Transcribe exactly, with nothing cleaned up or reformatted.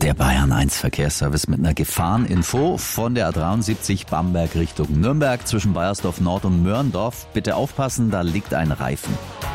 Der Bayern eins Verkehrsservice mit einer Gefahreninfo von der A dreiundsiebzig Bamberg Richtung Nürnberg zwischen Baiersdorf Nord und Mörndorf. Bitte aufpassen, da liegt ein Reifen.